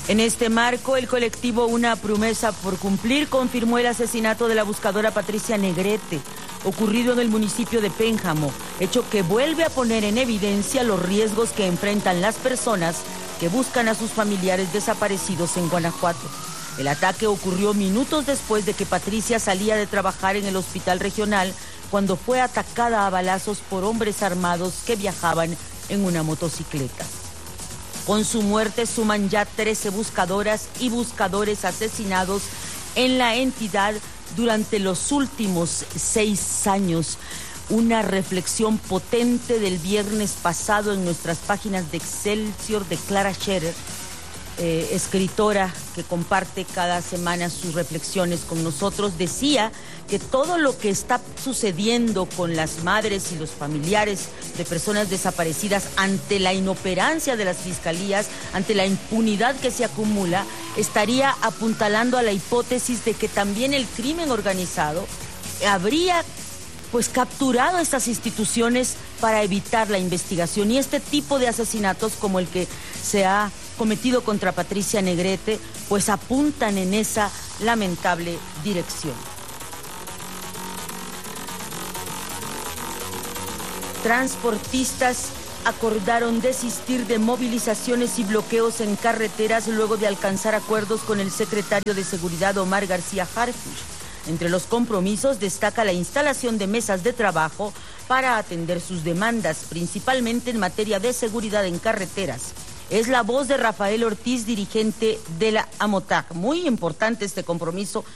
En este marco, el colectivo Una Promesa por Cumplir confirmó el asesinato de la buscadora Patricia Negrete, ocurrido en el municipio de Pénjamo, hecho que vuelve a poner en evidencia los riesgos que enfrentan las personas que buscan a sus familiares desaparecidos en Guanajuato. El ataque ocurrió minutos después de que Patricia salía de trabajar en el hospital regional cuando fue atacada a balazos por hombres armados que viajaban en una motocicleta. Con su muerte suman ya 13 buscadoras y buscadores asesinados en la entidad durante los últimos 6 años. Una reflexión potente del viernes pasado en nuestras páginas de Excelsior de Clara Scherer, escritora que comparte cada semana sus reflexiones con nosotros, decía que todo lo que está sucediendo con las madres y los familiares de personas desaparecidas ante la inoperancia de las fiscalías, ante la impunidad que se acumula, estaría apuntalando a la hipótesis de que también el crimen organizado habría capturado estas instituciones para evitar la investigación, y este tipo de asesinatos como el que se ha cometido contra Patricia Negrete pues apuntan en esa lamentable dirección. Transportistas acordaron desistir de movilizaciones y bloqueos en carreteras luego de alcanzar acuerdos con el secretario de Seguridad Omar García Harfuch. Entre los compromisos destaca la instalación de mesas de trabajo para atender sus demandas, principalmente en materia de seguridad en carreteras. Es la voz de Rafael Ortiz, dirigente de la AMOTAC. Muy importante este compromiso